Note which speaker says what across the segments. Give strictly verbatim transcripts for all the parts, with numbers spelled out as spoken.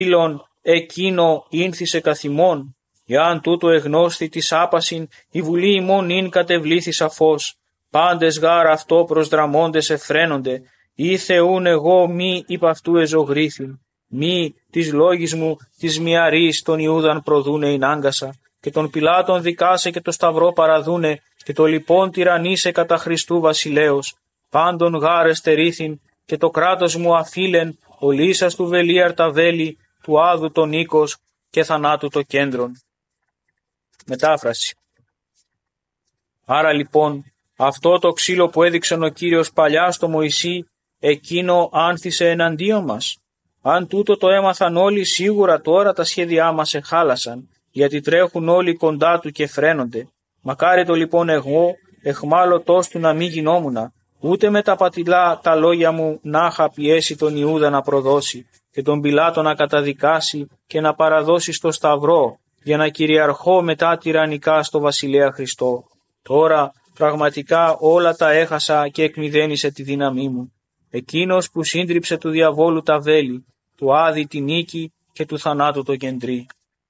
Speaker 1: φίλον εκείνο ήνθησε καθημών, εάν τούτο εγνώστη της άπασιν, η βουλή ημών ειν κατεβλήθη σαφώς. Πάντες γάρ αυτό προσδραμώντες εφραίνονται, ή Θεούν εγώ μη υπ' αυτού εζωγρήθην. Μη της λόγης μου της μιαρής τον Ιούδαν προδούνε ειν άγκασα, και τον Πιλάτων δικάσε και το σταυρό παραδούνε, και το λοιπόν τυραννίσε κατά Χριστού βασιλέως. Πάντων γάρ εστερήθην, και το κράτος μου αφήλεν, ο λύσας του βελίαρ τα βέλη, του άδου τον οίκος και θανάτου το κέντρον. Μετάφραση. Άρα λοιπόν, αυτό το ξύλο που έδειξε ο Κύριος παλιά στο Μωυσή, εκείνο άνθησε εναντίον μας. Αν τούτο το έμαθαν όλοι, σίγουρα τώρα τα σχέδιά μας εχάλασαν, γιατί τρέχουν όλοι κοντά του και φρένονται. Μακάρι το λοιπόν εγώ, εχμάλωτός του να μη γινόμουνα, ούτε με τα πατηλά τα λόγια μου να είχα πιέσει τον Ιούδα να προδώσει και τον Πιλάτο να καταδικάσει και να παραδώσει στο σταυρό, για να κυριαρχώ μετά τυραννικά στο βασιλέα Χριστό. Τώρα πραγματικά όλα τα έχασα και εκμηδένισε τη δύναμή μου. Εκείνος που σύντριψε του διαβόλου τα βέλη, του άδη τη νίκη και του θανάτου το κεντρί.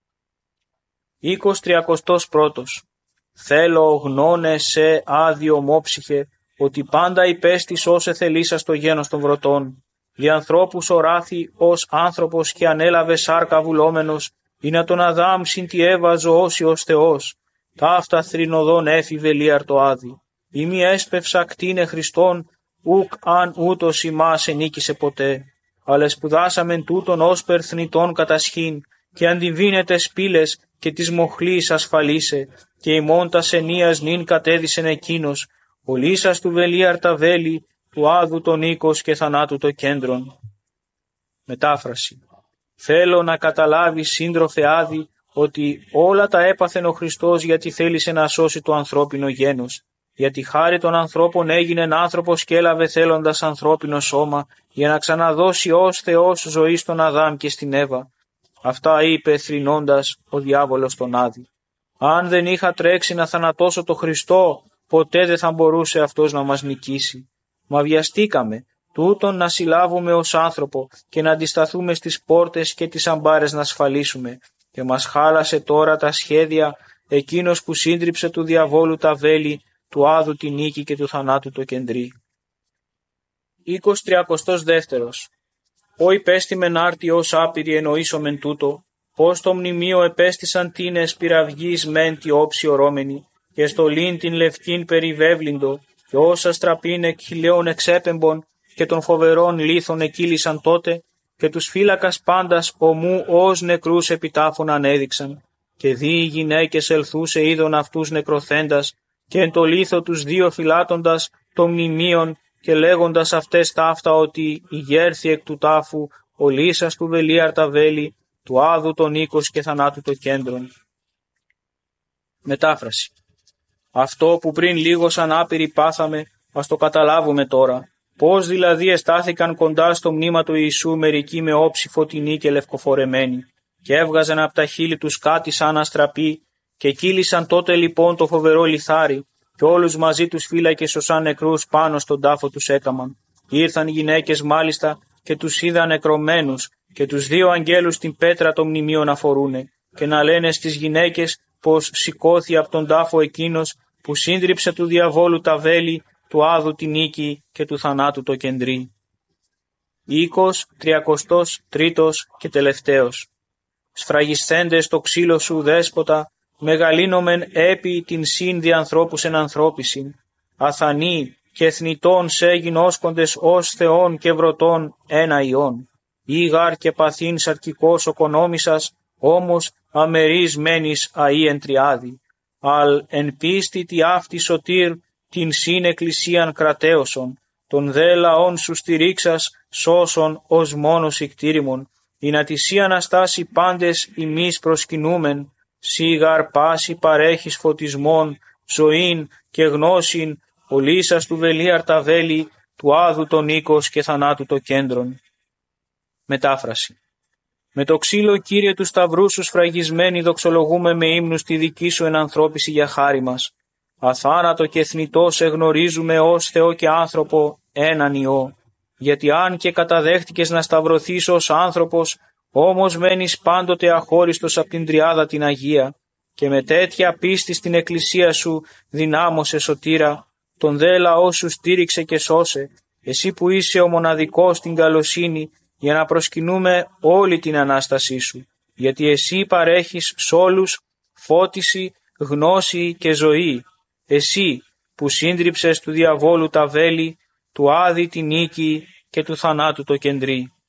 Speaker 1: Οίκος τριακοστός πρώτος. Θέλω γνώνε σε άδειο ομόψυχε, ότι πάντα υπέστης ως εθελήσα στο γένος των βρωτών. Δι' ανθρώπους οράθη ως άνθρωπος και ανέλαβε σάρκα βουλόμενος, ή να τον Αδάμ συν τη Εύα ζωώσει ως Θεός. Ταύτα θρηνοδόν έφηβε λίαρ το άδη. Ή μη έσπευσα κτίνε Χριστόν, ουκ αν ούτως ημάς ενίκησε ποτέ. Αλλά σπουδάσαμεν τούτον ως περθνητών κατασχήν, και αντιβίνετε σπήλες και της μοχλής ασφαλίσε, και ημών τας ενίας νυν κατέδισεν εκείνος, ο λύσας του βελίαρ τα βέλη, του άδου τον οίκος και θανάτου το κέντρον. Μετάφραση. Θέλω να καταλάβει σύντροφε άδη, ότι όλα τα έπαθεν ο Χριστός γιατί θέλησε να σώσει το ανθρώπινο γένος. Γιατί χάρη των ανθρώπων έγινεν άνθρωπος και έλαβε θέλοντας ανθρώπινο σώμα, για να ξαναδώσει ως Θεός ζωή στον Αδάμ και στην Εύα. Αυτά είπε θρηνώντας ο διάβολος τον Άδη. Αν δεν είχα τρέξει να θανατώσω το Χριστό, ποτέ δεν θα μπορούσε αυτός να μας νικήσει. Μα βιαστήκαμε, τούτον να συλλάβουμε ως άνθρωπο και να αντισταθούμε στις πόρτες και τις αμπάρες να ασφαλίσουμε. Και μας χάλασε τώρα τα σχέδια εκείνος που σύντριψε του διαβόλου τα βέλη, του άδου τη νίκη και του θανάτου το κεντρί. Οίκος τριακοστός δεύτερος. Ω υπέστημεν άρτη ως άπειρη εννοήσομεν τούτο, πως το μνημείο επέστησαν τίνες πυραυγής μεν τη όψη ορώμενη, και στολήν την λευκήν περιβέβλυντο, και όσα στραπήν εκ χιλέων εξέπεμπον, και των φοβερών λίθων εκύλησαν τότε, και τους φύλακας πάντας ομού ως νεκρούς επιτάφων ανέδειξαν, και δι οι γυναίκες ελθούσε είδων αυτούς νεκροθέντας, και εν το λίθο τους δύο φυλάτοντας των μνημείων, και λέγοντας αυτές ταύτα ότι ηγέρθη εκ του τάφου ο λύσας του βελίαρ τα βέλη, του άδου τον οίκος και θανάτου το κέντρον. Μετάφραση. Αυτό που πριν λίγο σαν άπειροι πάθαμε, ας το καταλάβουμε τώρα. Πώς δηλαδή εστάθηκαν κοντά στο μνήμα του Ιησού μερικοί με όψη φωτεινή και λευκοφορεμένη, και έβγαζαν από τα χείλη τους κάτι σαν αστραπή, και κύλησαν τότε λοιπόν το φοβερό λιθάρι, και όλους μαζί τους φύλακες ως σαν νεκρούς πάνω στον τάφο τους έκαμαν. Ήρθαν οι γυναίκες μάλιστα και τους είδαν νεκρωμένους, και τους δύο αγγέλους την πέτρα των μνημείων αφορούνε, και να λένε στις γυναίκες πως σηκώθη από τον τάφο εκείνος που σύντριψε του διαβόλου τα βέλη, του άδου τη νίκη και του θανάτου το κεντρί. Οίκος τριακοστός τρίτος και τελευταίος. Σφραγισθέντες το ξύλο σου δέσποτα, μεγαλύνομεν έπι την σύν διανθρώπους εν ανθρώπισιν, αθανή και εθνητών σε γινώσκοντες ως θεών και βρωτών ένα ιών. Ήγαρ και παθήν σαρκικός οκονόμησας, όμως αμερής μένεις αΐ εν τριάδη. Αλ εν πίστη τι αυτή σωτήρ την σύν εκκλησίαν κρατέωσον, τον δε λαόν σου στηρίξας σώσον ως μόνος ικτήριμον, η να τη σύ αναστάσει πάντες ημείς προσκυνούμεν, σίγαρ πάση παρέχεις φωτισμόν, ζωήν και γνώσιν, ο λύσας του βελίαρ τα βέλη, του άδου τον οίκος και θανάτου το κέντρον. Μετάφραση. Με το ξύλο Κύριε του σταυρού σου σφραγισμένοι δοξολογούμε με ύμνους τη δική σου ενανθρώπιση για χάρη μας. Αθάνατο και θνητό σε γνωρίζουμε ως Θεό και άνθρωπο έναν Υιό. Γιατί αν και καταδέχτηκες να σταυρωθείς ως άνθρωπος, όμως μένεις πάντοτε αχώριστος από την Τριάδα την Αγία και με τέτοια πίστη στην Εκκλησία σου δυνάμωσε σωτήρα, τον δε λαό σου στήριξε και σώσε, εσύ που είσαι ο μοναδικός στην καλοσύνη, για να προσκυνούμε όλη την Ανάστασή σου, γιατί εσύ παρέχεις σ' όλους φώτιση, γνώση και ζωή, εσύ που σύντριψες του διαβόλου τα βέλη, του Άδη τη νίκη και του θανάτου το κεντρί.